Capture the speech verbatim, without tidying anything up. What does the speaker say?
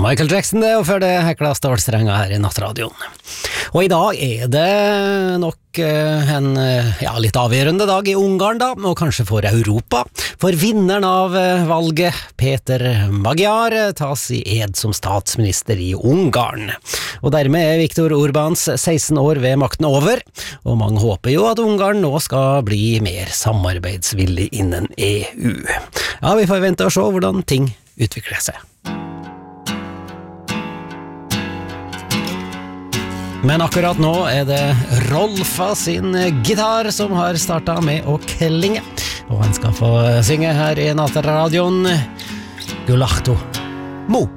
Michael Jackson det, og før det hekla stålstrenger her i nattradioen. Og i dag er det nok en ja, litt avgjørende dag i Ungarn da, og kanskje for Europa. For vinneren av valget, Peter Magyar, tas i ed som statsminister i Ungarn. Og dermed er Viktor Orbáns seksten år ved makten over, og mange håper jo at Ungarn nå skal bli mer samarbeidsvillig innen E U. Ja, vi får vente og se hvordan ting utvikler seg. Men akkurat nå er det Rolfa sin gitar som har startet med å klinge, og han skal få synge her i nattradioen Gulachto Mo.